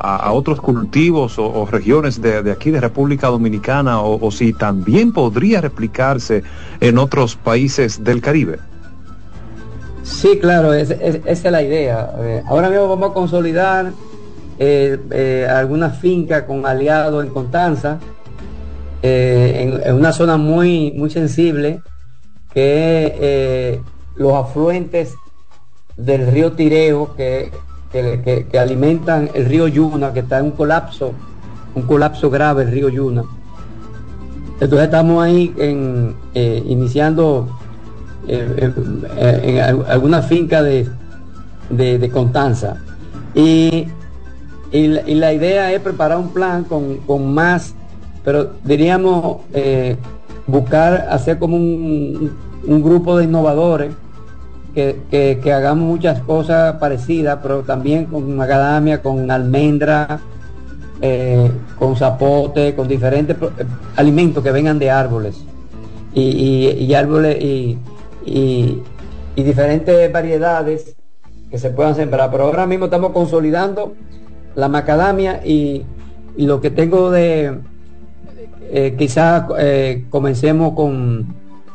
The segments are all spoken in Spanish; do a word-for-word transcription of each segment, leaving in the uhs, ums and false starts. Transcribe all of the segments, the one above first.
a, a otros cultivos o, o regiones de, de aquí de República Dominicana, o, o si también podría replicarse en otros países del Caribe. Sí, claro, es, es, esa es la idea. Eh, ahora mismo vamos a consolidar eh, eh, algunas fincas con aliados en Constanza, eh, en, en una zona muy, muy sensible, que eh, los afluentes del río Tireo, que, que, que, que alimentan el río Yuna, que está en un colapso, un colapso grave el río Yuna. Entonces estamos ahí en, eh, iniciando eh, eh, en alguna finca de, de, de Constanza. Y, y, la, y la idea es preparar un plan con, con más, pero diríamos eh, buscar hacer como un, un grupo de innovadores que, que, que hagamos muchas cosas parecidas, pero también con macadamia, con almendra, eh, con zapote, con diferentes eh, alimentos que vengan de árboles y, y, y árboles y, y, y diferentes variedades que se puedan sembrar. Pero ahora mismo estamos consolidando la macadamia y, y lo que tengo de eh, quizás eh, comencemos con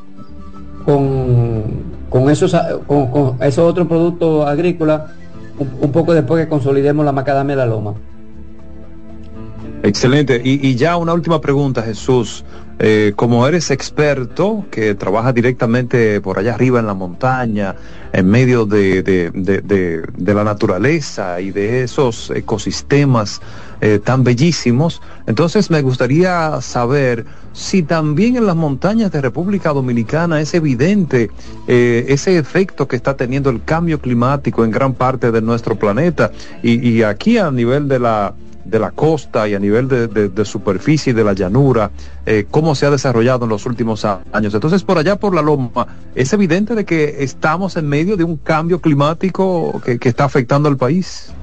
con, con esos con, con esos otros productos agrícolas un, un poco después que consolidemos la macadamia de la loma. Excelente. Y, y ya una última pregunta, Jesús. Eh, como eres experto, que trabaja directamente por allá arriba en la montaña, en medio de, de, de, de, de la naturaleza y de esos ecosistemas eh, tan bellísimos, entonces me gustaría saber si también en las montañas de República Dominicana es evidente eh, ese efecto que está teniendo el cambio climático en gran parte de nuestro planeta, y, y aquí a nivel de la de la costa y a nivel de, de, de superficie y de la llanura, eh, cómo se ha desarrollado en los últimos años. Entonces, por allá por la loma, ¿es evidente de que estamos en medio de un cambio climático que, que está afectando al país?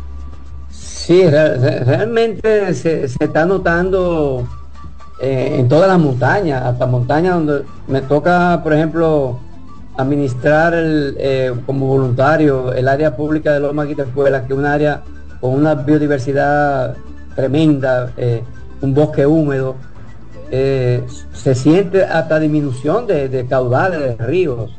Sí, re realmente se, se está notando eh, en todas las montañas, hasta montañas donde me toca, por ejemplo, administrar el, eh, como voluntario el área pública de Loma Guitajuela, que es un área con una biodiversidad tremenda, eh, un bosque húmedo, eh, se siente hasta disminución de, de caudales de ríos.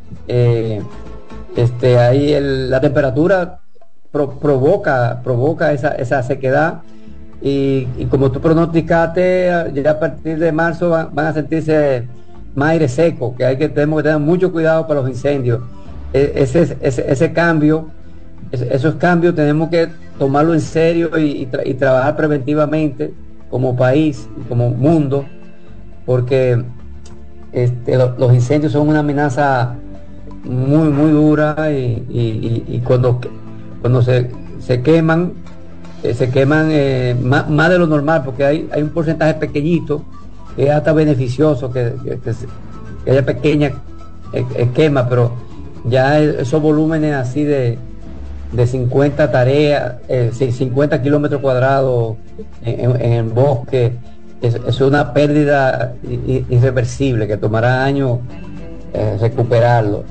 Eh, este, ahí el, la temperatura pro, provoca, provoca esa, esa sequedad, y, y como tú pronosticaste, ya a partir de marzo van, van a sentirse más aire seco, que hay que, tenemos que tener mucho cuidado para los incendios. E, ese, ese, ese cambio, esos cambios tenemos que tomarlo en serio y, y, tra y trabajar preventivamente como país, como mundo, porque este, lo, los incendios son una amenaza muy muy dura, y, y, y cuando, cuando se, se queman, eh, se queman eh, más, más de lo normal, porque hay, hay un porcentaje pequeñito que es hasta beneficioso, que, que, que, se, que haya pequeña eh, eh, quema, pero ya esos volúmenes así de de cincuenta tareas, eh, cincuenta kilómetros cuadrados en, en, en el bosque, es, es una pérdida irreversible que tomará años eh, recuperarlo,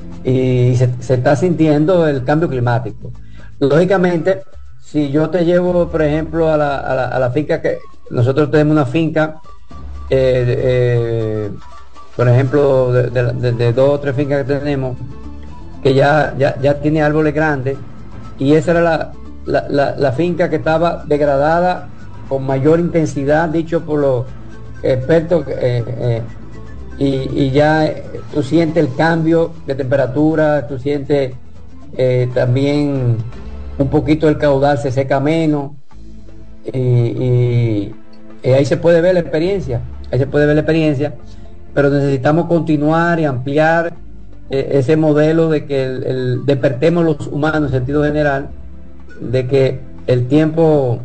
y se, se está sintiendo el cambio climático. Lógicamente, si yo te llevo, por ejemplo, a la, a la, a la finca, que nosotros tenemos una finca, eh, eh, por ejemplo, de, de, de, de dos o tres fincas que tenemos, que ya, ya, ya tiene árboles grandes, y esa era la, la, la, la finca que estaba degradada con mayor intensidad, dicho por los expertos, eh, eh, y, y ya eh, tú sientes el cambio de temperatura, tú sientes eh, también un poquito el caudal, se seca menos, y, y, y ahí se puede ver la experiencia, ahí se puede ver la experiencia, pero necesitamos continuar y ampliar ese modelo de que el, el, despertemos los humanos en sentido general, de que el tiempo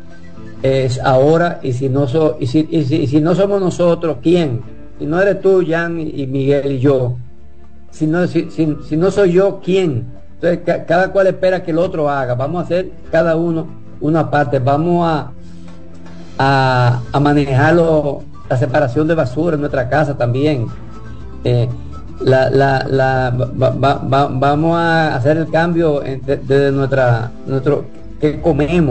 es ahora, y si no so, y si, y si, y si no somos nosotros, ¿quién? Si no eres tú, Jan y Miguel y yo, si no, si, si, si no soy yo, ¿quién? Entonces ca, cada cual espera que el otro haga. Vamos a hacer cada uno una parte, vamos a a, a manejarlo, la separación de basura en nuestra casa también. eh, La, la, la, va, va, va, vamos a hacer el cambio desde nuestra, nuestro, que comemos.